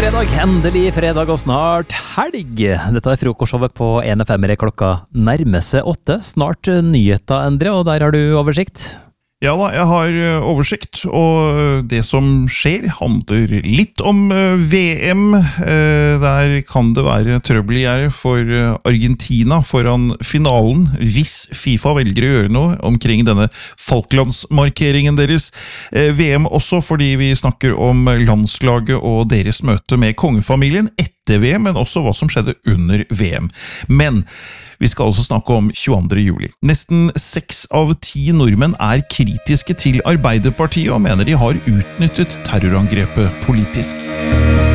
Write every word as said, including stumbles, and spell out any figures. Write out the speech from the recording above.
fredag, endelig fredag og snart helg. Dette er frokostshowet på en F M-ere klokka nærmer seg åtte. Snart nyheter, Endre, og der har du oversikt. Ja da, jeg har oversikt, og det som skjer handler litt om V M. Der kan det være trøbbelgjerde for Argentina foran finalen, hvis FIFA velger å gjøre noe omkring denne Falklandsmarkeringen deres. V M også fordi vi snakker om landslaget og deres møte med kongefamilien etter V M, men også hva som skjedde under V M. Men vi skal også snakke om tjueandre juli. Nesten seks av ti nordmenn er kritiske til Arbeiderpartiet og mener de har utnyttet terrorangrepet politisk.